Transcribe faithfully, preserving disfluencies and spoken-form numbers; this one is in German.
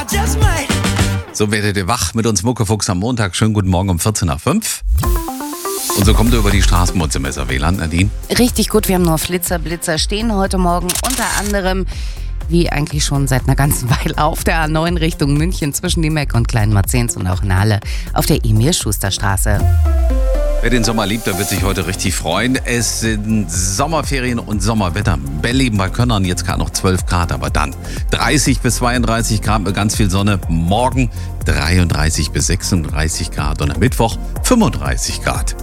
So werdet ihr wach mit uns Muckefuchs am Montag. Schönen guten Morgen um vierzehn nach fünf. Und so kommt ihr über die Straßen mit uns im S R W-Land, Nadine. Richtig gut, wir haben nur Flitzer, Blitzer stehen heute Morgen. Unter anderem, wie eigentlich schon seit einer ganzen Weile, auf der A neun Richtung München zwischen die Meck und Klein Marzens und auch in Halle auf der Emil-Schuster-Straße. Wer den Sommer liebt, der wird sich heute richtig freuen. Es sind Sommerferien und Sommerwetter. Belleben bei Könnern, jetzt gerade noch zwölf Grad, aber dann dreißig bis zweiunddreißig Grad mit ganz viel Sonne. Morgen dreiunddreißig bis sechsunddreißig Grad und am Mittwoch fünfunddreißig Grad.